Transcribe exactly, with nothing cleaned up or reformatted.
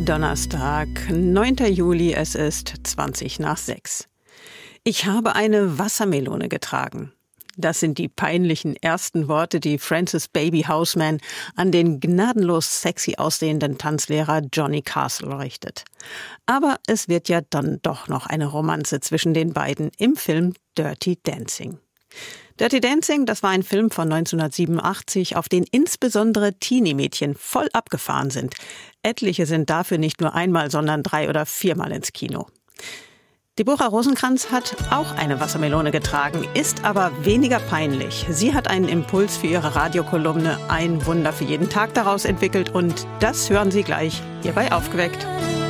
Donnerstag, neunter Juli, es ist zwanzig nach sechs. Ich habe eine Wassermelone getragen. Das sind die peinlichen ersten Worte, die Frances Baby Houseman an den gnadenlos sexy aussehenden Tanzlehrer Johnny Castle richtet. Aber es wird ja dann doch noch eine Romanze zwischen den beiden im Film Dirty Dancing. Dirty Dancing, das war ein Film von neunzehnhundertsiebenundachtzig, auf den insbesondere Teenie-Mädchen voll abgefahren sind. Etliche sind dafür nicht nur einmal, sondern drei- oder viermal ins Kino. Deborah Rosenkranz hat auch eine Wassermelone getragen, ist aber weniger peinlich. Sie hat einen Impuls für ihre Radiokolumne Ein Wunder für jeden Tag daraus entwickelt und das hören Sie gleich hier bei Aufgeweckt.